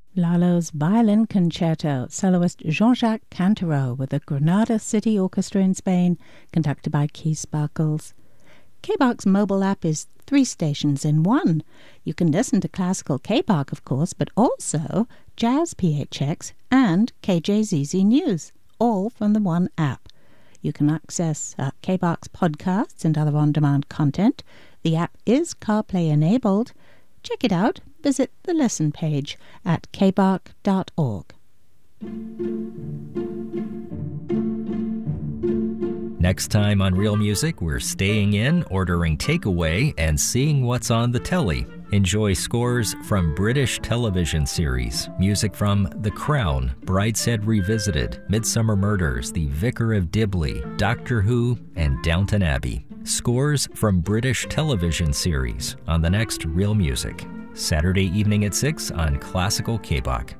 Lalo's Violin Concerto, soloist Jean-Jacques Cantero with the Granada City Orchestra in Spain, conducted by Keith Sparkles. KBARC's mobile app is 3 stations in one. You can listen to classical KBARC, of course, but also Jazz PHX and KJZZ News, all from the one app. You can access KBARC's podcasts and other on-demand content. The app is CarPlay enabled. Check it out. Visit the lesson page at kbarc.org. Next time on Real Music, we're staying in, ordering takeaway, and seeing what's on the telly. Enjoy scores from British television series, music from The Crown, Brideshead Revisited, Midsummer Murders, The Vicar of Dibley, Doctor Who, and Downton Abbey. Scores from British television series on the next Real Music. Saturday evening at 6 on Classical KBARC.